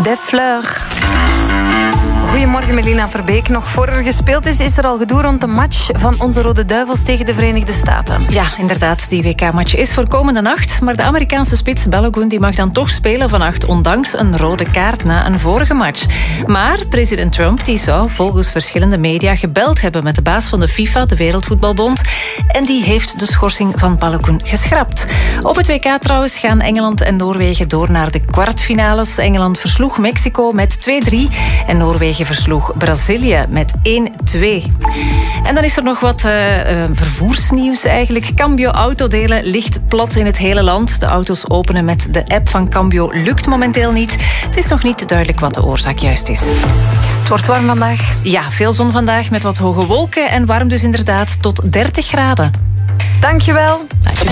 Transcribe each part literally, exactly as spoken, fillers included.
Des Fleurs. Goedemorgen, Melina Verbeek. Nog voor er gespeeld is, is er al gedoe rond de match van onze Rode Duivels tegen de Verenigde Staten. Ja, inderdaad. Die W K-match is voor komende nacht. Maar de Amerikaanse spits Balogun die mag dan toch spelen vannacht, ondanks een rode kaart na een vorige match. Maar president Trump die zou volgens verschillende media gebeld hebben met de baas van de FIFA, de Wereldvoetbalbond. En die heeft de schorsing van Balogun geschrapt. Op het W K trouwens gaan Engeland en Noorwegen door naar de kwartfinales. Engeland versloeg Mexico met twee drie en Noorwegen versloeg Brazilië met één twee. En dan is er nog wat uh, uh, vervoersnieuws eigenlijk. Cambio Autodelen ligt plat in het hele land. De auto's openen met de app van Cambio lukt momenteel niet. Het is nog niet duidelijk wat de oorzaak juist is. Het wordt warm vandaag. Ja, veel zon vandaag met wat hoge wolken en warm dus inderdaad tot dertig graden. Dankjewel.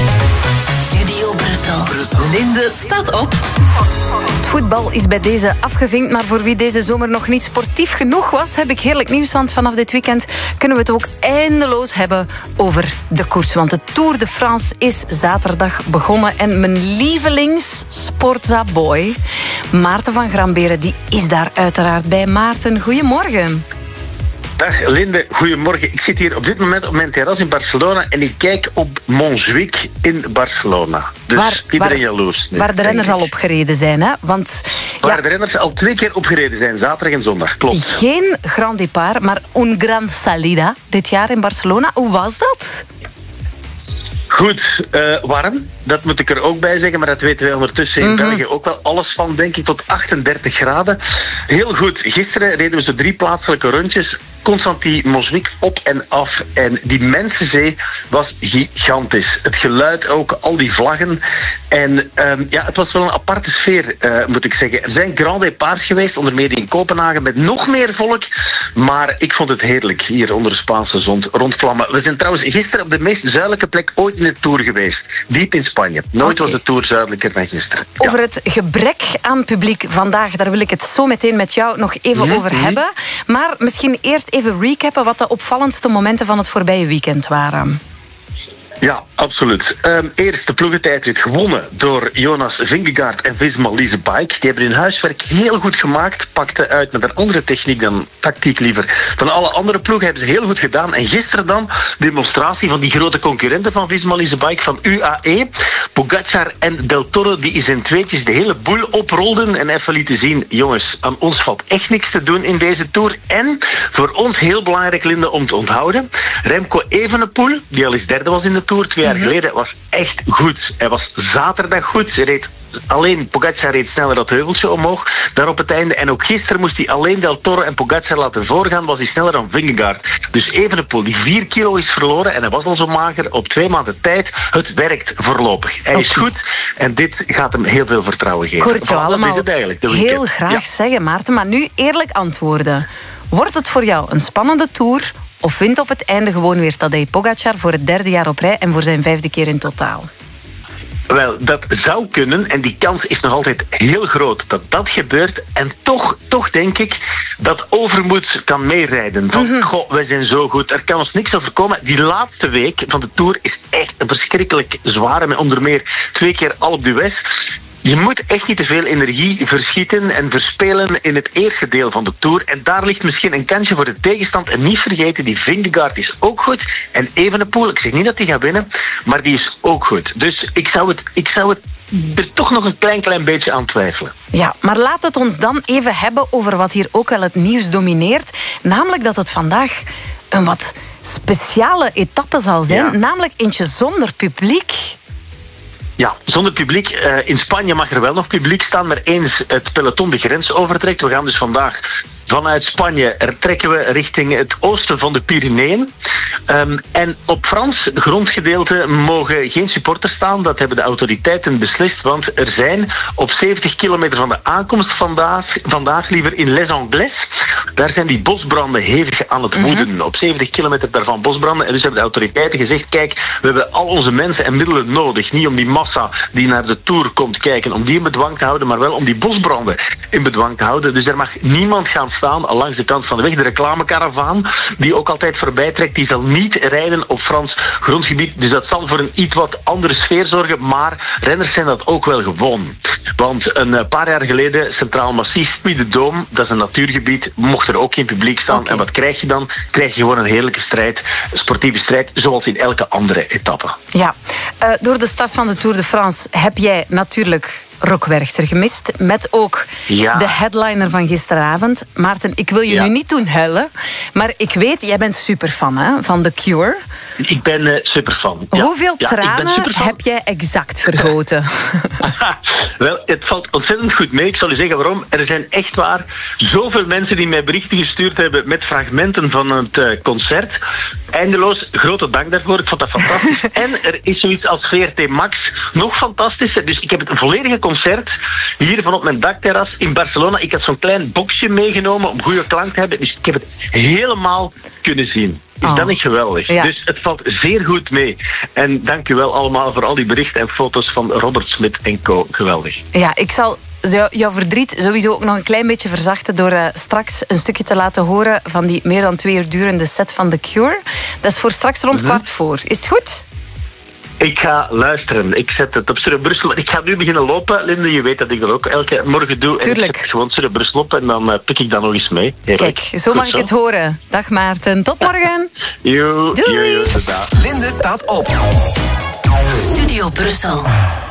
Studio Brussel. Brussel. Linde staat op. Het voetbal is bij deze afgevinkt, maar voor wie deze zomer nog niet sportief genoeg was, heb ik heerlijk nieuws, want vanaf dit weekend kunnen we het ook eindeloos hebben over de koers. Want de Tour de France is zaterdag begonnen en mijn lievelings Sportza boy, Maarten van Gramberen, die is daar uiteraard bij. Maarten, goedemorgen. Dag Linde, goedemorgen. Ik zit hier op dit moment op mijn terras in Barcelona en ik kijk op Montjuïc in Barcelona. Dus waar, iedereen waar, jaloers. Nu, waar de renners al opgereden zijn, hè? Want, waar ja, de renners al twee keer opgereden zijn, zaterdag en zondag, klopt. Geen Grand Départ, maar un gran salida dit jaar in Barcelona. Hoe was dat? Goed, uh, warm, dat moet ik er ook bij zeggen, maar dat weten wij ondertussen in Mm-hmm. België ook wel. Alles van, denk ik, tot achtendertig graden. Heel goed, gisteren reden we zo drie plaatselijke rondjes. Constant die Montjuïc op en af. En die mensenzee was gigantisch. Het geluid ook, al die vlaggen. En um, ja, het was wel een aparte sfeer, uh, moet ik zeggen. Er zijn Grand Départs geweest, onder meer in Kopenhagen, met nog meer volk. Maar ik vond het heerlijk, hier onder de Spaanse zon rondvlammen. We zijn trouwens gisteren op de meest zuidelijke plek ooit in de Tour geweest. Diep in Spanje. Nooit Okay. was de Tour zuidelijker dan gisteren. Ja. Over het gebrek aan publiek vandaag, daar wil ik het zo meteen met jou nog even Mm-hmm. over hebben. Maar misschien eerst even recappen wat de opvallendste momenten van het voorbije weekend waren. Ja, absoluut. Um, eerst de ploegentijdrit gewonnen door Jonas Vingegaard en Visma Lease Bike. Die hebben hun huiswerk heel goed gemaakt. Pakten uit met een andere techniek dan tactiek liever. Van alle andere ploegen hebben ze heel goed gedaan. En gisteren dan demonstratie van die grote concurrenten van Visma Lease Bike, van U A E. Pogacar en Del Toro, die in zijn tweetjes de hele boel oprolden en even lieten zien, jongens, aan ons valt echt niks te doen in deze Tour. En voor ons heel belangrijk, Linde, om te onthouden, Remco Evenepoel, die al eens derde was in de Tour twee jaar geleden, was echt goed. Hij was zaterdag goed. Hij reed alleen, Pogacar reed sneller dat heuveltje omhoog, daar op het einde. En ook gisteren moest hij alleen Del Toro en Pogacar laten voorgaan, was hij sneller dan Vingegaard. Dus Evenepoel, die vier kilo is verloren en hij was al zo mager, op twee maanden tijd. Het werkt voorlopig. Hij is goed en dit gaat hem heel veel vertrouwen geven. Ik hoor het jou allemaal heel graag ja. zeggen, Maarten. Maar nu eerlijk antwoorden. Wordt het voor jou een spannende Tour of wint op het einde gewoon weer Tadej Pogacar voor het derde jaar op rij en voor zijn vijfde keer in totaal? Wel, dat zou kunnen en die kans is nog altijd heel groot dat dat gebeurt. En toch, toch denk ik dat overmoed kan meerijden. Van, mm-hmm. goh, wij zijn zo goed, er kan ons niks overkomen. Die laatste week van de Tour is echt een verschrikkelijk zware, met onder meer twee keer Alpe d'Huez. Je moet echt niet te veel energie verschieten en verspelen in het eerste deel van de Tour. En daar ligt misschien een kansje voor de tegenstand. En niet vergeten, die Vingegaard is ook goed. En Evenepoel, ik zeg niet dat hij gaat winnen, maar die is ook goed. Dus ik zou het, ik zou het er toch nog een klein, klein beetje aan twijfelen. Ja, maar laat het ons dan even hebben over wat hier ook wel het nieuws domineert. Namelijk dat het vandaag een wat speciale etappe zal zijn. Ja. Namelijk eentje zonder publiek. Ja, zonder publiek. Uh, in Spanje mag er wel nog publiek staan, maar eens het peloton de grens overtrekt. We gaan dus vandaag vanuit Spanje trekken we richting het oosten van de Pyreneeën. Um, en op Frans grondgedeelte mogen geen supporters staan. Dat hebben de autoriteiten beslist, want er zijn op zeventig kilometer van de aankomst vandaag, vandaag liever in Les Anglais. Daar zijn die bosbranden hevig aan het woeden. Mm-hmm. Op zeventig kilometer daarvan bosbranden. En dus hebben de autoriteiten gezegd, kijk, we hebben al onze mensen en middelen nodig. Niet om die massa die naar de Tour komt kijken, om die in bedwang te houden, maar wel om die bosbranden in bedwang te houden. Dus er mag niemand gaan staan langs de kant van de weg. De reclamekaravaan, die ook altijd voorbij trekt, die zal niet rijden op Frans grondgebied. Dus dat zal voor een iets wat andere sfeer zorgen, maar renners zijn dat ook wel gewoon. Want een paar jaar geleden, Centraal Massief, de Doom, dat is een natuurgebied, mocht er ook geen publiek staan. Okay. En wat krijg je dan? Krijg je gewoon een heerlijke strijd, een sportieve strijd, zoals in elke andere etappe. Ja, uh, door de start van de Tour de France heb jij natuurlijk Rock Werchter gemist, met ook ja. de headliner van gisteravond. Maarten, ik wil je ja. nu niet doen huilen, maar ik weet, jij bent superfan hè, van The Cure. Ik ben uh, superfan. Ja. Hoeveel ja, tranen heb jij exact vergoten? Wel, het valt ontzettend goed mee. Ik zal u zeggen waarom. Er zijn echt waar zoveel mensen die mij berichten gestuurd hebben met fragmenten van het uh, concert. Eindeloos, grote dank daarvoor. Ik vond dat fantastisch. En er is zoiets als V R T Max, nog fantastischer. Dus ik heb het een volledige concert hier van op mijn dakterras in Barcelona. Ik had zo'n klein boxje meegenomen om goede klank te hebben. Dus ik heb het helemaal kunnen zien. Is oh. dat niet geweldig? Ja. Dus het valt zeer goed mee. En dank u wel allemaal voor al die berichten en foto's van Robert Smit en co. Geweldig. Ja, ik zal jouw verdriet sowieso ook nog een klein beetje verzachten door uh, straks een stukje te laten horen van die meer dan twee uur durende set van The Cure. Dat is voor straks rond mm-hmm. kwart voor. Is het goed? Ik ga luisteren. Ik zet het op Surre Brussel. Ik ga nu beginnen lopen. Linde, je weet dat ik dat ook elke morgen doe. Tuurlijk. En ik zet gewoon Surre Brussel op en dan uh, pik ik dat nog eens mee. Heerlijk. Kijk, zo mag Goed ik zo. het horen. Dag Maarten. Tot morgen. Joe. Doei. Joe, joe, Linde staat op. Studio Brussel.